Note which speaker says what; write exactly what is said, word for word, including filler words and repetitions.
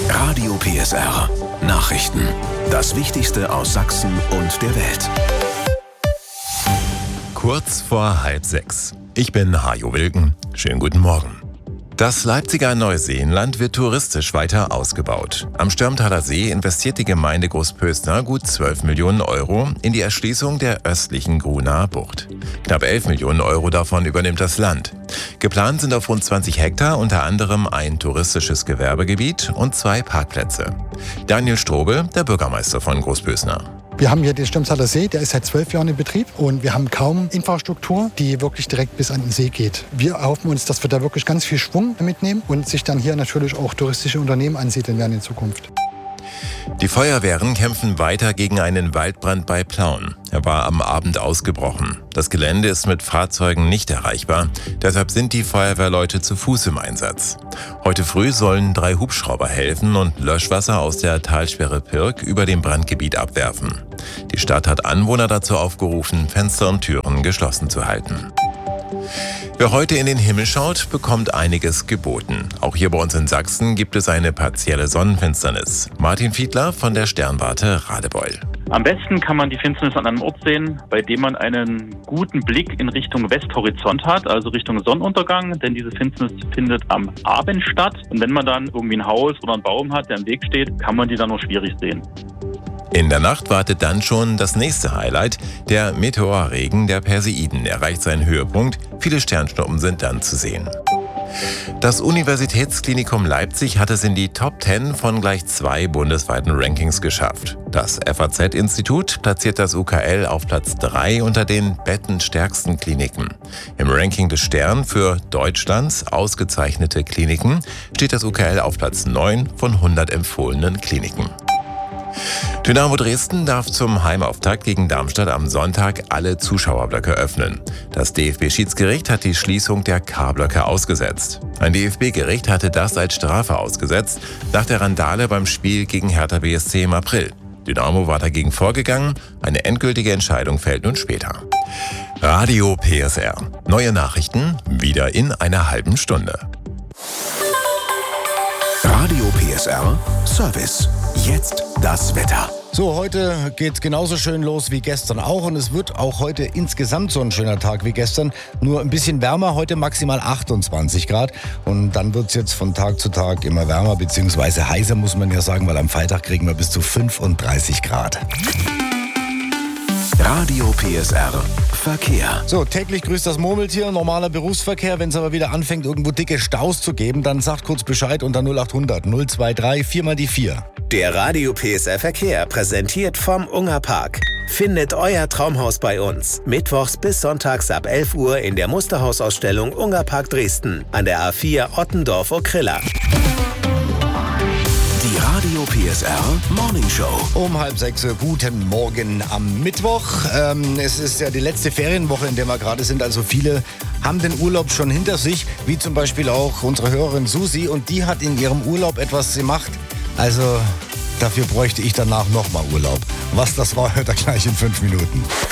Speaker 1: Radio P S R. Nachrichten. Das Wichtigste aus Sachsen und der Welt.
Speaker 2: Kurz vor halb sechs. Ich bin Hajo Wilken. Schönen guten Morgen. Das Leipziger Neuseenland wird touristisch weiter ausgebaut. Am Stürmtaler See investiert die Gemeinde Großpösner gut zwölf Millionen Euro in die Erschließung der östlichen Grunaer Bucht. Knapp elf Millionen Euro davon übernimmt das Land. Geplant sind auf rund zwanzig Hektar unter anderem ein touristisches Gewerbegebiet und zwei Parkplätze. Daniel Strobel, der Bürgermeister von Großpösner.
Speaker 3: Wir haben hier den Stürmtaler See, der ist seit zwölf Jahren in Betrieb und wir haben kaum Infrastruktur, die wirklich direkt bis an den See geht. Wir erhoffen uns, dass wir da wirklich ganz viel Schwung mitnehmen und sich dann hier natürlich auch touristische Unternehmen ansiedeln werden in Zukunft.
Speaker 2: Die Feuerwehren kämpfen weiter gegen einen Waldbrand bei Plauen. Er war am Abend ausgebrochen. Das Gelände ist mit Fahrzeugen nicht erreichbar, deshalb sind die Feuerwehrleute zu Fuß im Einsatz. Heute früh sollen drei Hubschrauber helfen und Löschwasser aus der Talsperre Pirk über dem Brandgebiet abwerfen. Die Stadt hat Anwohner dazu aufgerufen, Fenster und Türen geschlossen zu halten. Wer heute in den Himmel schaut, bekommt einiges geboten. Auch hier bei uns in Sachsen gibt es eine partielle Sonnenfinsternis. Martin Fiedler von der Sternwarte Radebeul.
Speaker 4: Am besten kann man die Finsternis an einem Ort sehen, bei dem man einen guten Blick in Richtung Westhorizont hat, also Richtung Sonnenuntergang, denn diese Finsternis findet am Abend statt. Und wenn man dann irgendwie ein Haus oder einen Baum hat, der im Weg steht, kann man die dann nur schwierig sehen.
Speaker 2: In der Nacht wartet dann schon das nächste Highlight. Der Meteorregen der Perseiden erreicht seinen Höhepunkt. Viele Sternschnuppen sind dann zu sehen. Das Universitätsklinikum Leipzig hat es in die Top zehn von gleich zwei bundesweiten Rankings geschafft. Das F A Z-Institut platziert das U K L auf Platz drei unter den bettenstärksten Kliniken. Im Ranking des Stern für Deutschlands ausgezeichnete Kliniken steht das U K L auf Platz neun von hundert empfohlenen Kliniken. Dynamo Dresden darf zum Heimauftakt gegen Darmstadt am Sonntag alle Zuschauerblöcke öffnen. Das D F B-Schiedsgericht hat die Schließung der K-Blöcke ausgesetzt. Ein D F B-Gericht hatte das als Strafe ausgesetzt, nach der Randale beim Spiel gegen Hertha B S C im April. Dynamo war dagegen vorgegangen, eine endgültige Entscheidung fällt nun später. Radio P S R. Neue Nachrichten wieder in einer halben Stunde.
Speaker 1: Radio P S R Service. Jetzt das Wetter.
Speaker 5: So, heute geht's genauso schön los wie gestern auch und es wird auch heute insgesamt so ein schöner Tag wie gestern, nur ein bisschen wärmer, heute maximal achtundzwanzig Grad und dann wird's jetzt von Tag zu Tag immer wärmer, beziehungsweise heißer muss man ja sagen, weil am Freitag kriegen wir bis zu fünfunddreißig Grad.
Speaker 1: Radio P S R Verkehr.
Speaker 5: So, täglich grüßt das Murmeltier, normaler Berufsverkehr. Wenn es aber wieder anfängt, irgendwo dicke Staus zu geben, dann sagt kurz Bescheid unter null acht hundert null zwei drei vier mal die vier.
Speaker 6: Der Radio P S R Verkehr präsentiert vom Ungerpark. Findet euer Traumhaus bei uns. Mittwochs bis sonntags ab elf Uhr in der Musterhausausstellung Ungerpark Dresden an der A vier Ottendorf-Okrilla.
Speaker 1: Die Radio P S R Morning Show.
Speaker 5: Um halb sechs Uhr, guten Morgen am Mittwoch. Ähm, es ist ja die letzte Ferienwoche, in der wir gerade sind. Also viele haben den Urlaub schon hinter sich, wie zum Beispiel auch unsere Hörerin Susi. Und die hat in ihrem Urlaub etwas gemacht. Also dafür bräuchte ich danach nochmal Urlaub. Was das war, hört ihr gleich in fünf Minuten.